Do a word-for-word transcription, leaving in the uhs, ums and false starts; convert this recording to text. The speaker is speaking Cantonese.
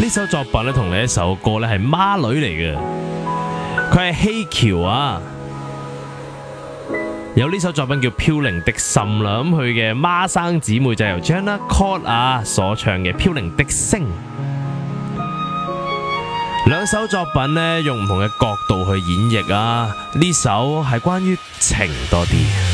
呢首作品咧同你一首歌咧係孖女嚟嘅，佢係希喬啊。有呢首作品叫《飄零的心》啦，咁佢嘅孖生姊妹就係由 Jenna Cord 啊所唱嘅《飄零的星》。兩首作品呢，用唔同嘅角度去演繹啊，呢首係關於情多啲。